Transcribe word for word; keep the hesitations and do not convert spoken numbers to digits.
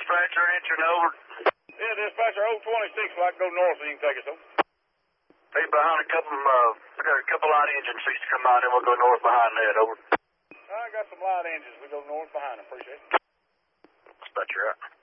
dispatcher answering over. Yeah, dispatcher, oh twenty-six, so I can go north so you can take us home. Hey, behind a couple, uh, we got a couple light engines fixed to come out, and we'll go north behind that, over. I got some light engines. We go north behind them. Appreciate it. Dispatcher out.